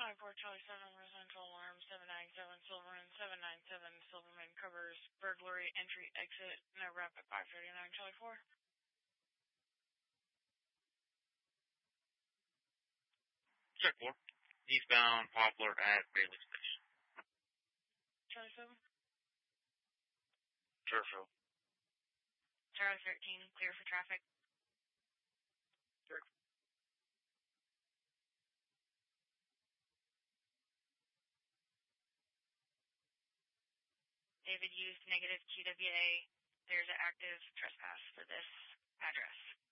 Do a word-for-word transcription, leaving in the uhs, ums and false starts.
twenty-four Charlie seven Residential Alarm seven nine seven Silverman seven nine seven Silverman covers burglary entry exit no rep at five thirty-nine Charlie four. Check four. Eastbound Poplar at Bailey Station. Charlie seven. Churchill. Charlie thirteen, clear for traffic. Sure. David used negative Q W A. There's an active trespass for this address.